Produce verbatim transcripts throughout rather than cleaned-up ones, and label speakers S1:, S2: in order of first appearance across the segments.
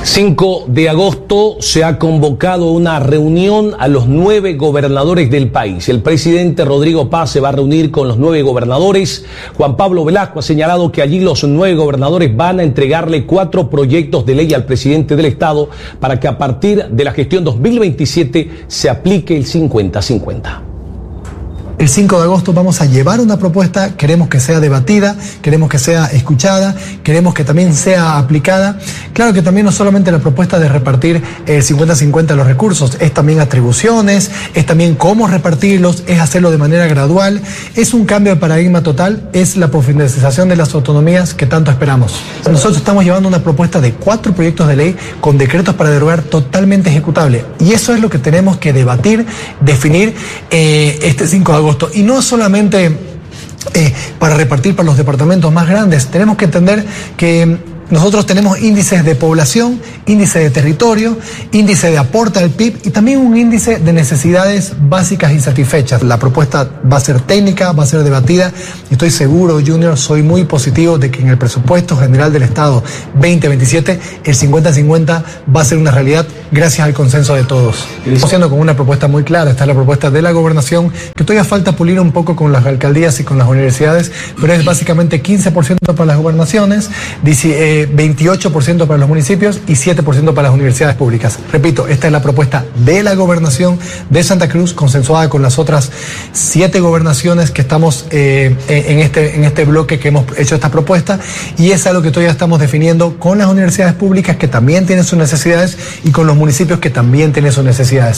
S1: cinco de agosto se ha convocado una reunión a los nueve gobernadores del país. El presidente Rodrigo Paz se va a reunir con los nueve gobernadores. Juan Pablo Velasco ha señalado que allí los nueve gobernadores van a entregarle cuatro proyectos de ley al presidente del Estado para que a partir de la gestión dos mil veintisiete se aplique el cincuenta cincuenta.
S2: El cinco de agosto vamos a llevar una propuesta, queremos que sea debatida, queremos que sea escuchada, queremos que también sea aplicada. Claro que también no solamente la propuesta de repartir el cincuenta cincuenta los recursos, es también atribuciones, es también cómo repartirlos, es hacerlo de manera gradual, es un cambio de paradigma total, es la profundización de las autonomías que tanto esperamos. Nosotros estamos llevando una propuesta de cuatro proyectos de ley con decretos para derogar totalmente ejecutable, y eso es lo que tenemos que debatir, definir eh, este cinco de agosto. Y no solamente eh, para repartir para los departamentos más grandes, tenemos que entender que nosotros tenemos índices de población, índice de territorio, índice de aporte al P I B y también un índice de necesidades básicas y satisfechas. La propuesta va a ser técnica, va a ser debatida y estoy seguro, Junior, soy muy positivo de que en el presupuesto general del Estado veinte veintisiete el cincuenta cincuenta va a ser una realidad gracias al consenso de todos. Estamos haciendo con una propuesta muy clara, está la propuesta de la gobernación, que todavía falta pulir un poco con las alcaldías y con las universidades, pero es básicamente quince por ciento para las gobernaciones, veintiocho por ciento para los municipios y siete por ciento para las universidades públicas. Repito, esta es la propuesta de la gobernación de Santa Cruz, consensuada con las otras siete gobernaciones que estamos eh, en, este, en este bloque que hemos hecho esta propuesta, y es algo que todavía estamos definiendo con las universidades públicas que también tienen sus necesidades y con los municipios que también tienen sus necesidades.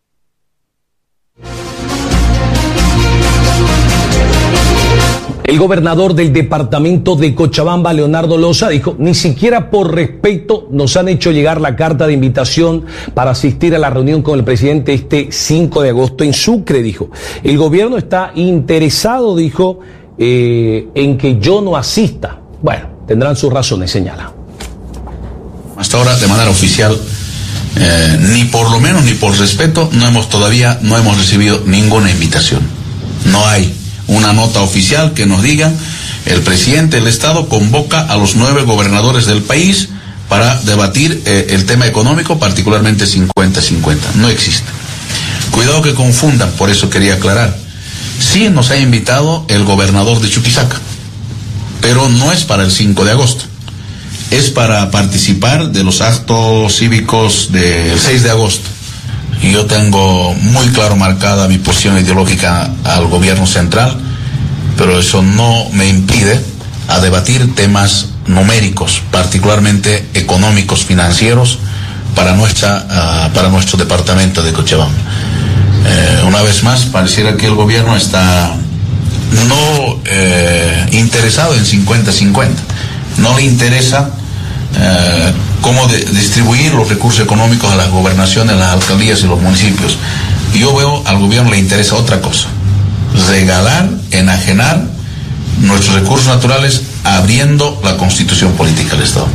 S1: El gobernador del departamento de Cochabamba, Leonardo Loza, dijo: ni siquiera por respeto nos han hecho llegar la carta de invitación para asistir a la reunión con el presidente este cinco de agosto en Sucre, dijo. El gobierno está interesado, dijo, eh, en que yo no asista. Bueno, tendrán sus razones, señala.
S3: Hasta ahora, de manera oficial, eh, ni por lo menos ni por respeto, no hemos todavía, no hemos recibido ninguna invitación. No hay una nota oficial que nos diga: el presidente del Estado convoca a los nueve gobernadores del país para debatir eh, el tema económico, particularmente cincuenta cincuenta. No existe. Cuidado que confundan, por eso quería aclarar. Sí nos ha invitado el gobernador de Chuquisaca, pero no es para el cinco de agosto. Es para participar de los actos cívicos del seis de agosto. Y yo tengo muy claro marcada mi posición ideológica al gobierno central, pero eso no me impide a debatir temas numéricos, particularmente económicos, financieros, para nuestra uh, para nuestro departamento de Cochabamba. Eh, una vez más, pareciera que el gobierno está no eh, interesado en cincuenta cincuenta, no le interesa eh, cómo de, distribuir los recursos económicos a las gobernaciones, las alcaldías y los municipios. Y yo veo al gobierno le interesa otra cosa: regalar, enajenar nuestros recursos naturales, abriendo la constitución política del Estado.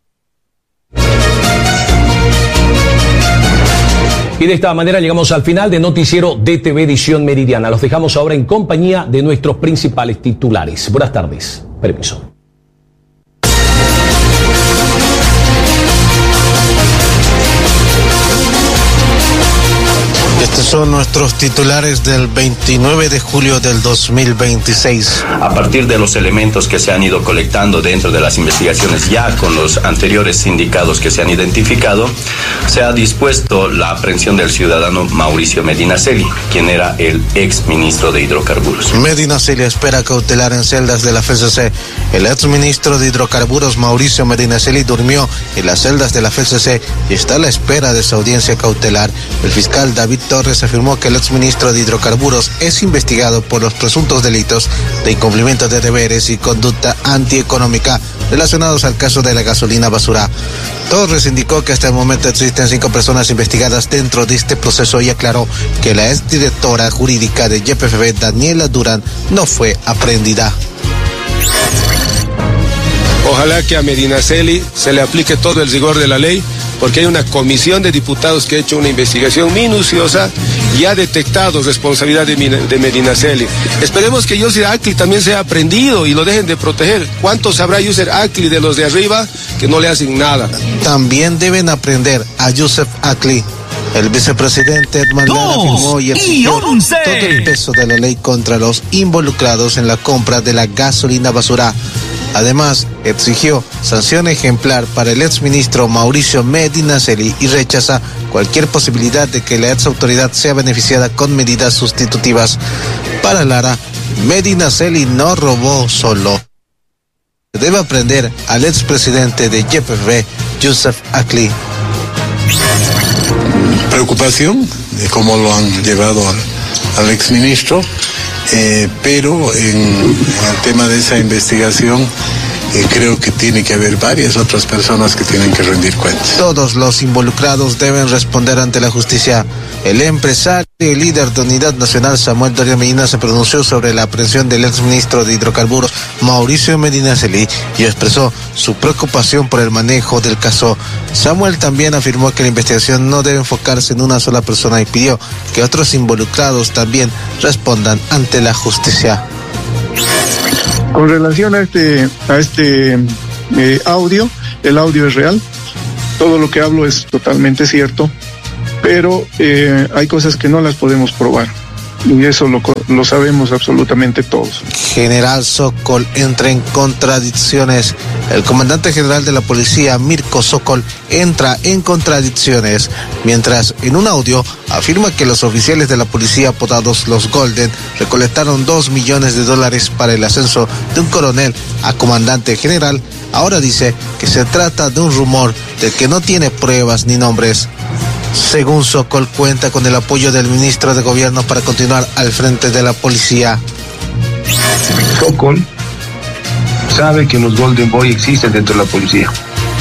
S1: Y de esta manera llegamos al final de Noticiero D T V Edición Meridiana. Los dejamos ahora en compañía de nuestros principales titulares. Buenas tardes. Permiso.
S4: Estos son nuestros titulares del veintinueve de julio del dos mil veintiséis.
S5: A partir de los elementos que se han ido colectando dentro de las investigaciones, ya con los anteriores sindicados que se han identificado, se ha dispuesto la aprehensión del ciudadano Mauricio Medinaceli, quien era el ex ministro de Hidrocarburos.
S4: Medinaceli espera cautelar en celdas de la F C C. El ex ministro de Hidrocarburos Mauricio Medinaceli durmió en las celdas de la F C C y está a la espera de su audiencia cautelar. El fiscal David Torres afirmó que el exministro de Hidrocarburos es investigado por los presuntos delitos de incumplimiento de deberes y conducta antieconómica relacionados al caso de la gasolina basura. Torres indicó que hasta el momento existen cinco personas investigadas dentro de este proceso y aclaró que la exdirectora jurídica de Y P F B, Daniela Durán, no fue aprehendida.
S6: Ojalá que a Medinaceli se le aplique todo el rigor de la ley porque hay una comisión de diputados que ha hecho una investigación minuciosa y ha detectado responsabilidad de, de Medinaceli. Esperemos que Yusser Acli también sea aprendido y lo dejen de proteger. ¿Cuántos sabrá Yusser Acli de los de arriba que no le hacen nada?
S4: También deben aprender a Yusef Acli. El vicepresidente Edman Lara afirmó y exigió todo el peso de la ley contra los involucrados en la compra de la gasolina basura. Además, exigió sanción ejemplar para el exministro Mauricio Medinaceli y rechaza cualquier posibilidad de que la exautoridad sea beneficiada con medidas sustitutivas. Para Lara, Medinaceli no robó solo. Debe aprender al expresidente de Y P F B, Yusef Acli.
S7: Preocupación de cómo lo han llevado al, al exministro, eh, pero en, en el tema de esa investigación eh, creo que tiene que haber varias otras personas que tienen que rendir cuentas.
S4: Todos los involucrados deben responder ante la justicia. El empresario y líder de Unidad Nacional Samuel Doria Medina se pronunció sobre la aprehensión del exministro de Hidrocarburos Mauricio Medinaceli y expresó su preocupación por el manejo del caso. Samuel también afirmó que la investigación no debe enfocarse en una sola persona y pidió que otros involucrados también respondan ante la justicia.
S8: Con relación a este, a este eh, audio, el audio es real, todo lo que hablo es totalmente cierto, pero eh, hay cosas que no las podemos probar. Y eso lo, lo sabemos absolutamente todos.
S4: General Sokol entra en contradicciones. El comandante general de la policía, Mirko Sokol, entra en contradicciones, mientras en un audio afirma que los oficiales de la policía apodados los Golden recolectaron dos millones de dólares para el ascenso de un coronel a comandante general. Ahora dice que se trata de un rumor del que no tiene pruebas ni nombres. Según Sokol, cuenta con el apoyo del ministro de Gobierno para continuar al frente de la policía.
S9: Sokol sabe que los Golden Boy existen dentro de la policía.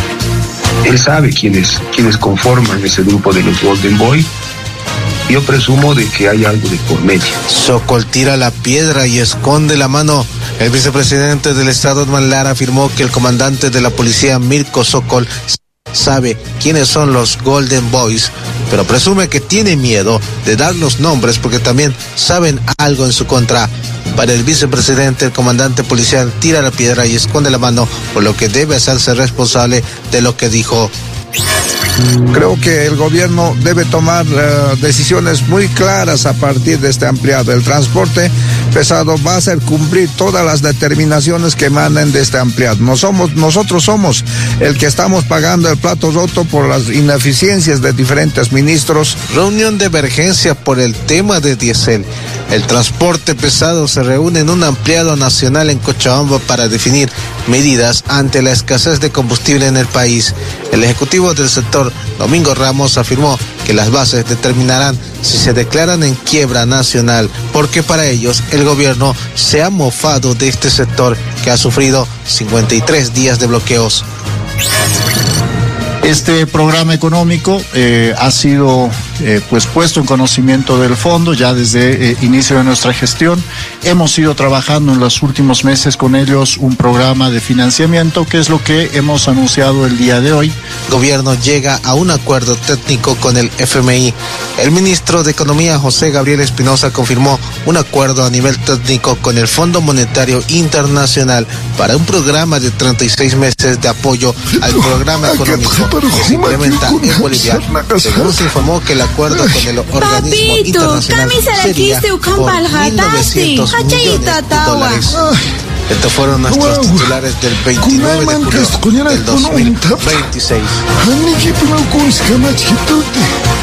S9: Él sabe quiénes, quiénes conforman ese grupo de los Golden Boy. Yo presumo de que hay algo de por medio.
S4: Sokol tira la piedra y esconde la mano. El vicepresidente del Estado, Edman Lara, afirmó que el comandante de la policía, Mirko Sokol, sabe quiénes son los Golden Boys, pero presume que tiene miedo de dar los nombres porque también saben algo en su contra. Para el vicepresidente, el comandante policial tira la piedra y esconde la mano, por lo que debe hacerse responsable de lo que dijo.
S10: Creo que el gobierno debe tomar uh, decisiones muy claras a partir de este ampliado. El transporte pesado va a hacer cumplir todas las determinaciones que emanen de este ampliado. No somos, nosotros somos el que estamos pagando el plato roto por las ineficiencias de diferentes ministros.
S4: Reunión de emergencia por el tema de diésel. El transporte pesado se reúne en un ampliado nacional en Cochabamba para definir medidas ante la escasez de combustible en el país. El ejecutivo del sector, Domingo Ramos, afirmó que las bases determinarán si se declaran en quiebra nacional, porque para ellos el gobierno se ha mofado de este sector que ha sufrido cincuenta y tres días de bloqueos.
S11: Este programa económico eh, ha sido eh, pues puesto en conocimiento del fondo ya desde eh, inicio de nuestra gestión. Hemos ido trabajando en los últimos meses con ellos un programa de financiamiento, que es lo que hemos anunciado el día de hoy.
S4: El gobierno llega a un acuerdo técnico con el F M I. El ministro de Economía, José Gabriel Espinosa, confirmó un acuerdo a nivel técnico con el Fondo Monetario Internacional para un programa de treinta y seis meses de apoyo al programa económico que se implementa en Bolivia. Según se informó que el acuerdo con el organismo internacional sería por mil novecientos millones de dólares. Estos fueron nuestros titulares del veintinueve de julio del dos mil veintiséis.